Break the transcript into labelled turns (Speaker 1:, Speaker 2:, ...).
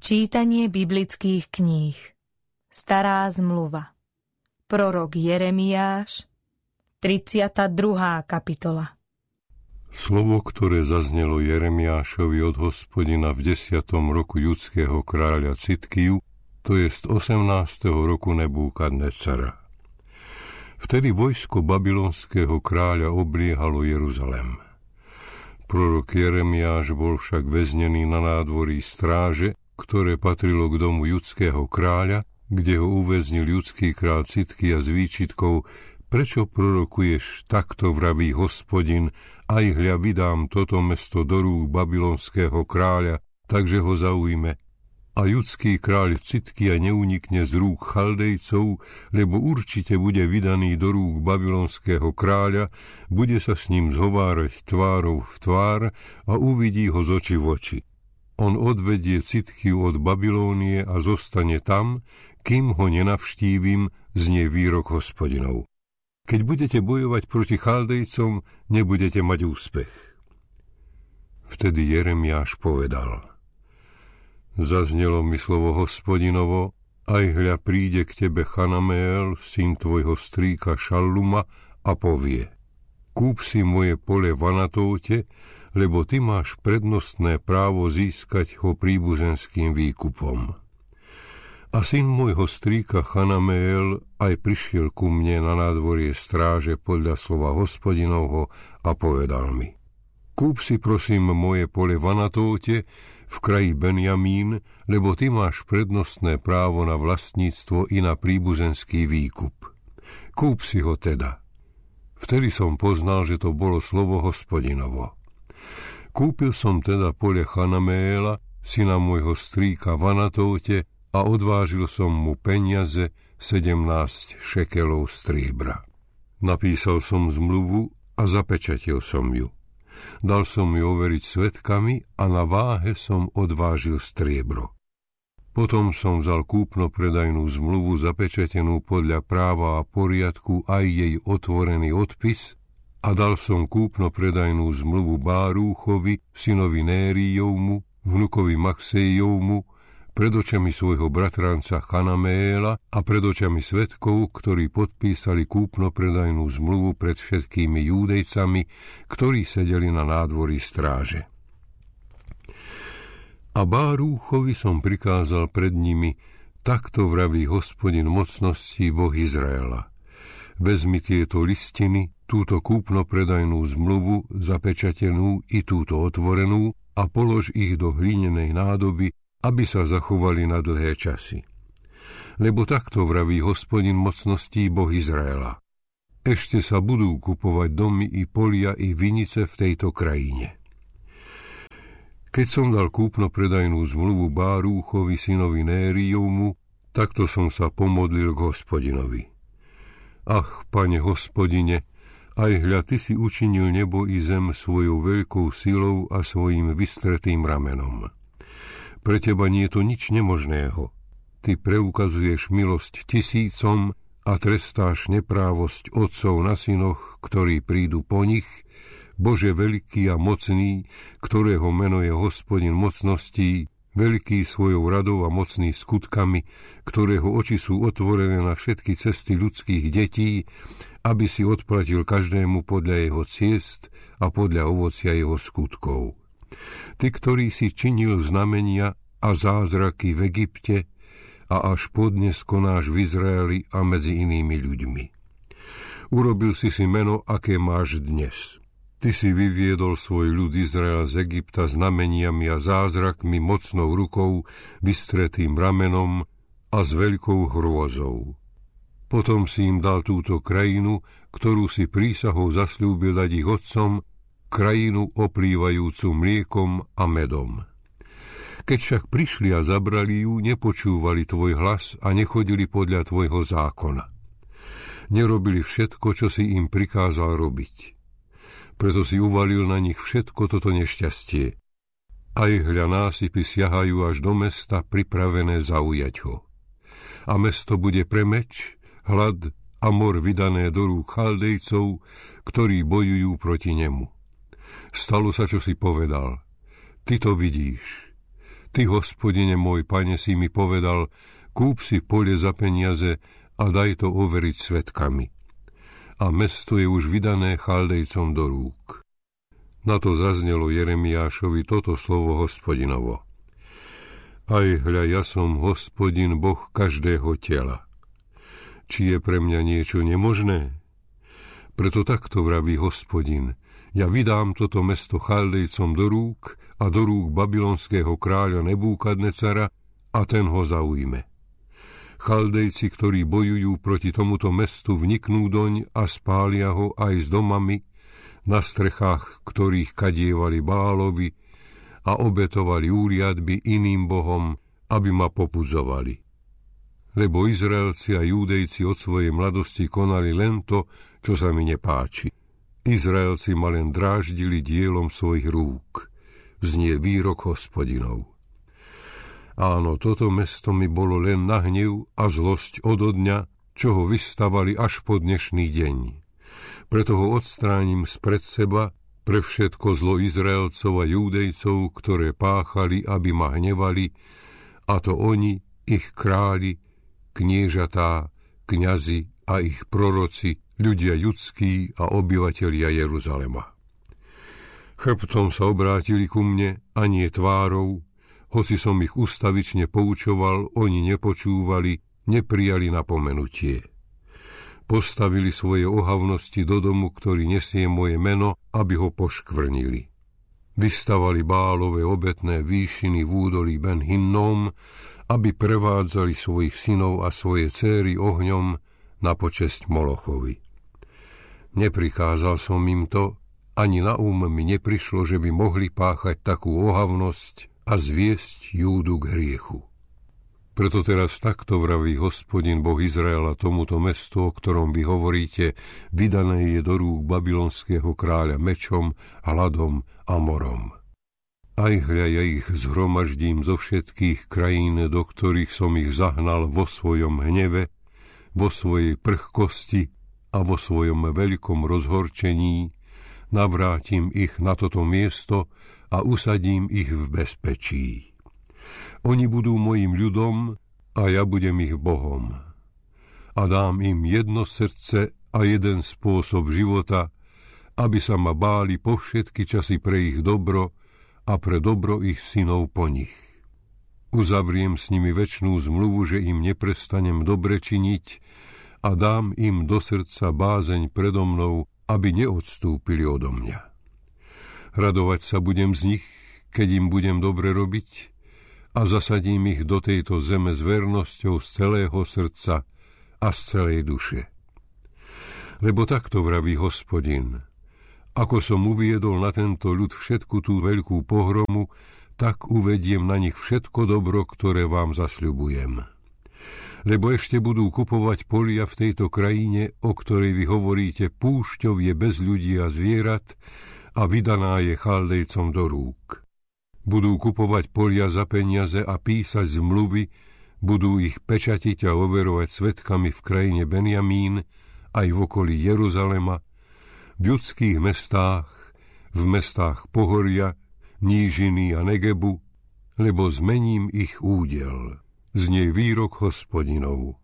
Speaker 1: Čítanie biblických kníh. Stará zmluva. Prorok Jeremiáš, 32. kapitola.
Speaker 2: Slovo, ktoré zaznelo Jeremiášovi od Hospodina v 10. roku judského kráľa Citkiu, to jest 18. roku Nebúkadnecara. Vtedy vojsko babylonského kráľa obliehalo Jeruzalem. Prorok Jeremiáš bol však väznený na nádvorí stráže, ktoré patrilo k domu judského kráľa, kde ho uväznil judský kráľ Citkia s výčitkou: prečo prorokuješ, takto vraví Hospodin, aj hľa vydám toto mesto do rúk babylonského kráľa, takže ho zaujme. A judský kráľ Citkia neunikne z rúk Chaldejcov, lebo určite bude vydaný do rúk babylonského kráľa, bude sa s ním zhovárať tvárou v tvár a uvidí ho z očí v oči. On odvedie Citkiu od Babylónie a zostane tam, kým ho nenavštívim, znie výrok Hospodinov. Keď budete bojovať proti Chaldejcom, nebudete mať úspech. Vtedy Jeremiáš povedal: Zaznelo mi slovo Hospodinovo, aj hľa príde k tebe Chanaméel, syn tvojho strýka Šalluma, a povie: Kúp si moje pole v Anatóte, lebo ty máš prednostné právo získať ho príbuzenským výkupom. A syn môjho strýka Chanaméel aj prišiel ku mne na nádvorie stráže podľa slova Hospodinovho a povedal mi: Kúp si prosím moje pole v Anatóte, v kraji Benjamín, lebo ty máš prednostné právo na vlastníctvo i na príbuzenský výkup. Kúp si ho teda. Vtedy som poznal, že to bolo slovo Hospodinovo. Kúpil som teda pole Chanaméela, syna môjho strýka v Anatóte, a odvážil som mu peniaze 17 šekelov striebra. Napísal som zmluvu a zapečatil som ju. Dal som ju overiť svedkami a na váhe som odvážil striebro. Potom som vzal kúpno-predajnú zmluvu zapečatenú podľa práva a poriadku aj jej otvorený odpis a dal som kúpno-predajnú zmluvu Bárúchovi, synovi Nérijovmu, vnukovi Maxejovmu, pred očami svojho bratranca Chanaméela a pred očami svedkov, ktorí podpísali kúpno-predajnú zmluvu pred všetkými Júdejcami, ktorí sedeli na nádvorí stráže. A Bárúchovi som prikázal pred nimi: takto vraví Hospodin mocností, Boh Izraela. Vezmi tieto listiny, túto kúpno-predajnú zmluvu, zapečatenú i túto otvorenú, a polož ich do hlinenej nádoby, aby sa zachovali na dlhé časy. Lebo takto vraví Hospodin mocností, Boh Izraela. Ešte sa budú kupovať domy i polia i vinice v tejto krajine. Keď som dal kúpno-predajnú zmluvu Bárúchovi, synovi Nérijovmu, takto som sa pomodlil k Hospodinovi. Ach, Pane Hospodine, aj hľa, ty si učinil nebo i zem svojou veľkou silou a svojím vystretým ramenom. Pre teba nie je to nič nemožného. Ty preukazuješ milosť tisícom a trestáš neprávosť otcov na synoch, ktorí prídu po nich, Bože veľký a mocný, ktorého meno je Hospodin mocností, veľký svojou radou a mocný skutkami, ktorého oči sú otvorené na všetky cesty ľudských detí, aby si odplatil každému podľa jeho ciest a podľa ovocia jeho skutkov. Ty, ktorý si činil znamenia a zázraky v Egypte a až podnes konáš v Izraeli a medzi inými ľuďmi. Urobil si meno, aké máš dnes. Ty si vyviedol svoj ľud Izrael z Egypta znameniami a zázrakmi, mocnou rukou, vystretým ramenom a s veľkou hrôzou. Potom si im dal túto krajinu, ktorú si prísahou zasľúbil dať ich otcom, krajinu oplývajúcu mliekom a medom. Keď však prišli a zabrali ju, nepočúvali tvoj hlas a nechodili podľa tvojho zákona. Nerobili všetko, čo si im prikázal robiť. Preto si uvalil na nich všetko toto nešťastie. Aj hľa násypy siahajú až do mesta, pripravené zaujať ho. A mesto bude pre meč, hlad a mor vydané do rúk Chaldejcov, ktorí bojujú proti nemu. Stalo sa, čo si povedal. Ty to vidíš. Ty, Hospodine môj Pane, si mi povedal, kúp si pole za peniaze a daj to overiť svedkami. A mesto je už vydané Chaldejcom do rúk. Na to zaznelo Jeremiášovi toto slovo Hospodinovo. Aj hľa, ja som Hospodin, Boh každého tela. Či je pre mňa niečo nemožné? Preto takto vraví Hospodin, ja vydám toto mesto Chaldejcom do rúk a do rúk babylonského kráľa Nebúkadnecara a ten ho zaujme. Chaldejci, ktorí bojujú proti tomuto mestu, vniknú doň a spália ho aj s domami, na strechách ktorých kadievali Bálovi a obetovali úriadby iným bohom, aby ma popudzovali. Lebo Izraelci a Júdejci od svojej mladosti konali len to, čo sa mi nepáči. Izraelci ma len dráždili dielom svojich rúk. Znie výrok Hospodinov. Áno, toto mesto mi bolo len na hnev a zlosť odo dňa, čo ho vystavali až po dnešný deň. Preto ho odstránim spred seba pre všetko zlo Izraelcov a Júdejcov, ktoré páchali, aby ma hnevali, a to oni, ich králi, kniežatá, kňazi a ich proroci, ľudia judskí a obyvatelia Jeruzalema. Chrbtom sa obrátili ku mne a nie tvárou, hoci som ich ustavične poučoval, oni nepočúvali, neprijali napomenutie. Postavili svoje ohavnosti do domu, ktorý nesie moje meno, aby ho poškvrnili. Vystavali Bálove obetné výšiny v údolí Ben Hinnom, aby prevádzali svojich synov a svoje céry ohňom na počesť Molochovi. Neprikázal som im to, ani na mi neprišlo, že by mohli páchať takú ohavnosť a zviesť Júdu k hriechu. Preto teraz takto vraví Hospodin Boh Izraela tomuto mestu, o ktorom vy hovoríte, vydané je do rúk babylonského kráľa mečom, hladom a morom. Aj hľa, ja ich zhromaždím zo všetkých krajín, do ktorých som ich zahnal vo svojom hneve, vo svojej prchkosti a vo svojom veľkom rozhorčení, navrátim ich na toto miesto a usadím ich v bezpečí. Oni budú mojim ľudom a ja budem ich Bohom. A dám im jedno srdce a jeden spôsob života, aby sa ma báli po všetky časy pre ich dobro a pre dobro ich synov po nich. Uzavriem s nimi večnú zmluvu, že im neprestanem dobre činiť a dám im do srdca bázeň predo mnou, aby neodstúpili odo mňa. Radovať sa budem z nich, keď im budem dobre robiť, a zasadím ich do tejto zeme s vernosťou z celého srdca a z celej duše. Lebo takto vraví Hospodin, ako som uviedol na tento ľud všetku tú veľkú pohromu, tak uvediem na nich všetko dobro, ktoré vám zasľubujem. Lebo ešte budú kupovať polia v tejto krajine, o ktorej vy hovoríte, púšťou je bez ľudí a zvierat a vydaná je Chaldejcom do rúk. Budú kupovať polia za peniaze a písať zmluvy, budú ich pečatiť a overovať svedkami v krajine Benjamín, aj v okolí Jeruzalema, v judských mestách, v mestách Pohoria, Nížiny a Negebu, lebo zmením ich údel. Znie výrok Hospodinov.